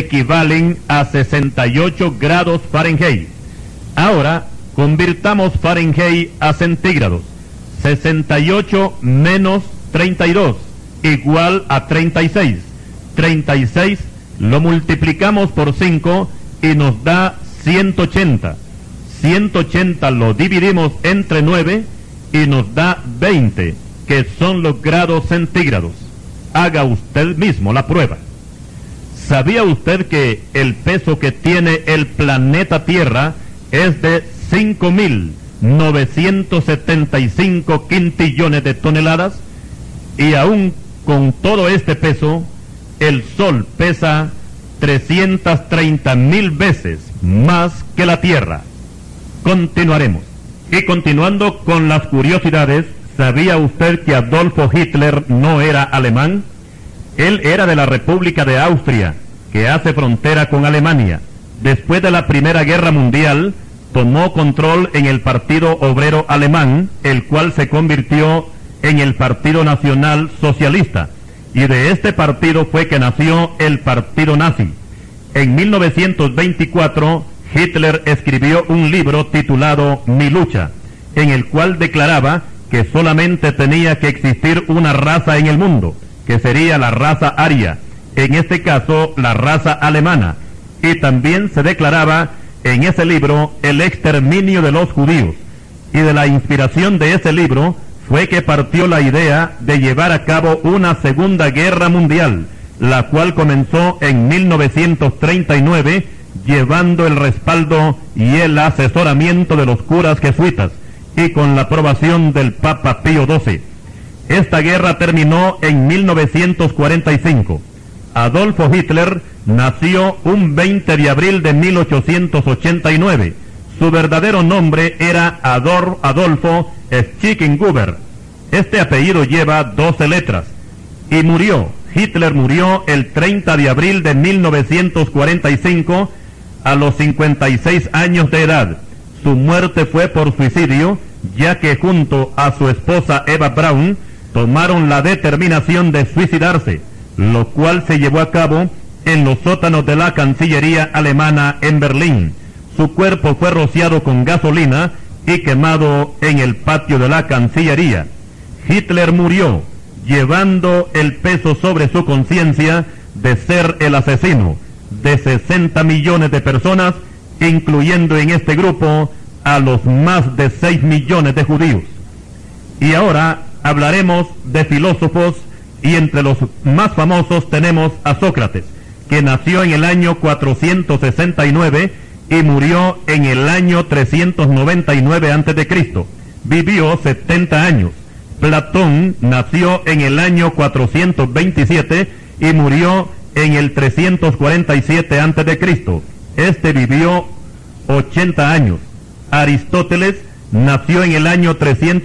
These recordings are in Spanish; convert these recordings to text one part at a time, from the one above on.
equivalen a 68 grados Fahrenheit. Ahora convirtamos Fahrenheit a centígrados. 68 menos 32 igual a 36. 36 lo multiplicamos por 5 y nos da 180. 180 lo dividimos entre 9 y nos da 20, que son los grados centígrados. Haga usted mismo la prueba. ¿Sabía usted que el peso que tiene el planeta Tierra es de 5.975 quintillones de toneladas? Y aún con todo este peso, el Sol pesa 330.000 veces más que la Tierra. Continuaremos. Y continuando con las curiosidades, ¿sabía usted que Adolfo Hitler no era alemán? Él era de la República de Austria, que hace frontera con Alemania. Después de la Primera Guerra Mundial, tomó control en el Partido Obrero Alemán, el cual se convirtió en el Partido Nacional Socialista, y de este partido fue que nació el Partido Nazi. En 1924, Hitler escribió un libro titulado Mi lucha, en el cual declaraba que solamente tenía que existir una raza en el mundo, que sería la raza aria, en este caso la raza alemana, y también se declaraba en ese libro el exterminio de los judíos, y de la inspiración de ese libro fue que partió la idea de llevar a cabo una Segunda Guerra Mundial, la cual comenzó en 1939, llevando el respaldo y el asesoramiento de los curas jesuitas, y con la aprobación del Papa Pío XII. Esta guerra terminó en 1945. Adolfo Hitler nació un 20 de abril de 1889. Su verdadero nombre era Adolfo Schicklgruber. Este apellido lleva 12 letras. Y Hitler murió el 30 de abril de 1945 a los 56 años de edad. Su muerte fue por suicidio, ya que junto a su esposa Eva Braun tomaron la determinación de suicidarse, lo cual se llevó a cabo en los sótanos de la Cancillería alemana en Berlín. Su cuerpo fue rociado con gasolina y quemado en el patio de la Cancillería. Hitler murió llevando el peso sobre su conciencia de ser el asesino de 60 millones de personas, incluyendo en este grupo a los más de 6 millones de judíos. Y ahora hablaremos de filósofos, y entre los más famosos tenemos a Sócrates, que nació en el año 469 y murió en el año 399 a.C. Vivió 70 años. Platón nació en el año 427 y murió en el 347 a.C. Este vivió 80 años. Aristóteles nació en el año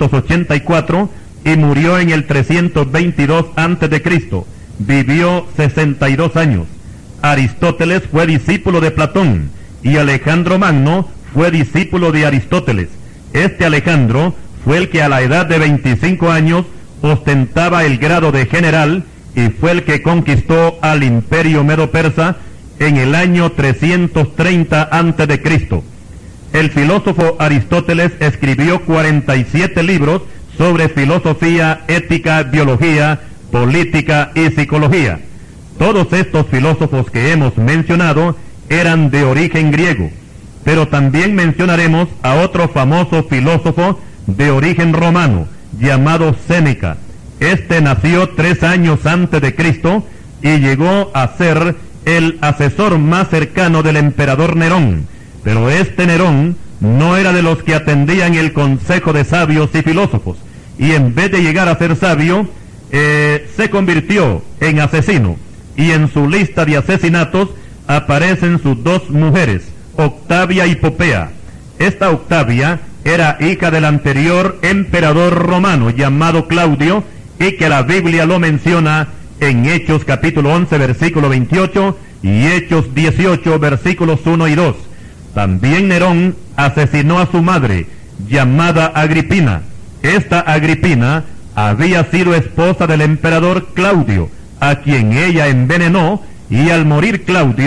384 y murió en el 322 a.C. Vivió 62 años. Aristóteles fue discípulo de Platón y Alejandro Magno fue discípulo de Aristóteles. Este Alejandro fue el que a la edad de 25 años ostentaba el grado de general y fue el que conquistó al imperio medo-persa en el año 330 a.C. El filósofo Aristóteles escribió 47 libros sobre filosofía, ética, biología, política y psicología. Todos estos filósofos que hemos mencionado eran de origen griego, pero también mencionaremos a otro famoso filósofo de origen romano, llamado Séneca. Este nació 3 años antes de Cristo y llegó a ser el asesor más cercano del emperador Nerón, pero este Nerón no era de los que atendían el consejo de sabios y filósofos, y en vez de llegar a ser sabio, se convirtió en asesino, y en su lista de asesinatos aparecen sus 2 mujeres, Octavia y Popea. Esta Octavia era hija del anterior emperador romano llamado Claudio, y que la Biblia lo menciona en Hechos capítulo 11 versículo 28 y Hechos 18 versículos 1 y 2. También Nerón asesinó a su madre, llamada Agripina. Esta Agripina había sido esposa del emperador Claudio, a quien ella envenenó, y al morir Claudio,